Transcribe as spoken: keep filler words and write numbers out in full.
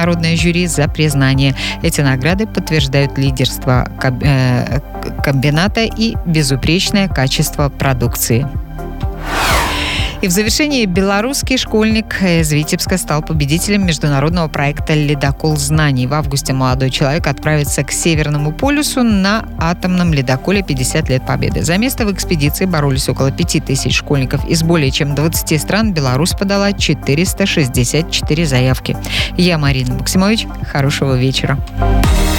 международное жюри за признание. Эти награды подтверждают лидерство комбината и безупречное качество продукции. И в завершении белорусский школьник из Витебска стал победителем международного проекта «Ледокол знаний». В августе молодой человек отправится к Северному полюсу на атомном ледоколе «пятьдесят лет Победы». За место в экспедиции боролись около пяти тысяч школьников из более чем двадцати стран. Беларусь подала четыреста шестьдесят четыре заявки. Я Марина Максимович. Хорошего вечера.